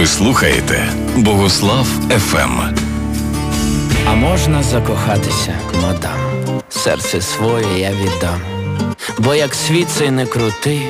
Ви слухаєте Богослав ФМ. А можна закохатися, мадам? Серце своє я віддам. Бо як світ цей не крутий,